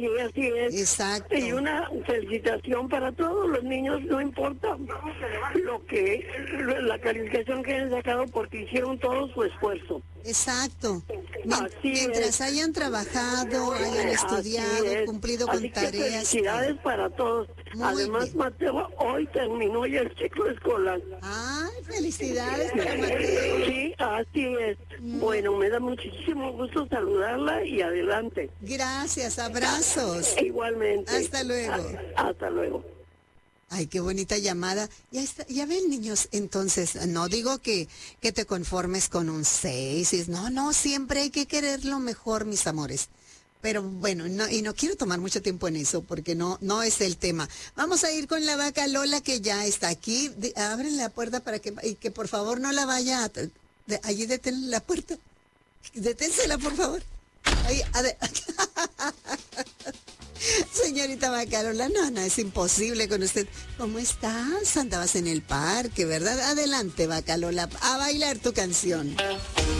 así es. Exacto. Y una felicitación para todos los niños, no importa la calificación que hayan sacado, porque hicieron todo su esfuerzo. Exacto. Así Mientras es. hayan trabajado, hayan estudiado, Así es. cumplido Así con que tareas. felicidades para todos. Muy Además, bien. Mateo, hoy terminó ya el ciclo escolar. Ay, felicidades para Mateo. Sí, así es. Bueno, me da muchísimo gusto saludarla y adelante. Gracias, abrazos. Igualmente. Hasta luego. Hasta luego. Ay, qué bonita llamada. Ya está, ya ven, niños, entonces, no digo que te conformes con un 6. No, siempre hay que querer lo mejor, mis amores. Pero bueno, no quiero tomar mucho tiempo en eso, porque no es el tema. Vamos a ir con la vaca Lola, que ya está aquí. Abren la puerta para que por favor no la vaya allí detén la puerta. Deténsela, por favor. Ahí, Señorita Bacalola, no, es imposible con usted. ¿Cómo estás? Andabas en el parque, ¿verdad? Adelante, Bacalola, a bailar tu canción.